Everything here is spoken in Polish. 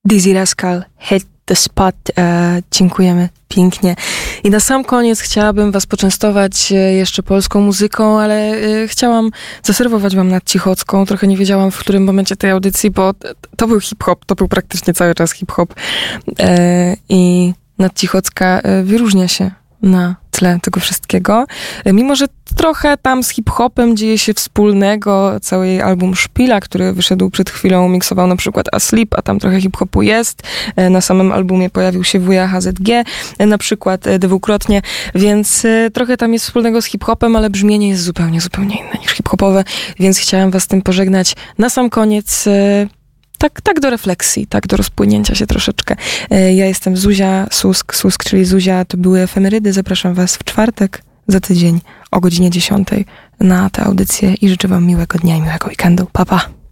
Dizzy Rascal, Hit the Spot. Dziękujemy pięknie. I na sam koniec chciałabym was poczęstować jeszcze polską muzyką, ale chciałam zaserwować wam Nadcichocką. Trochę nie wiedziałam, w którym momencie tej audycji, bo to był hip-hop, to był praktycznie cały czas hip-hop. I Nadcichocka wyróżnia się na tle tego wszystkiego. Mimo że trochę tam z hip-hopem dzieje się wspólnego, cały jej album Szpila, który wyszedł przed chwilą, miksował na przykład Asleep, a tam trochę hip-hopu jest. Na samym albumie pojawił się wuja HZG, na przykład dwukrotnie, więc trochę tam jest wspólnego z hip-hopem, ale brzmienie jest zupełnie inne niż hip-hopowe, więc chciałam was z tym pożegnać. Na sam koniec tak do refleksji, tak do rozpłynięcia się troszeczkę. Ja jestem Zuzia Susk, czyli Zuzia, to były Efemerydy. Zapraszam was w czwartek za tydzień o godzinie 10 na tę audycję i życzę wam miłego dnia i miłego weekendu. Pa, pa!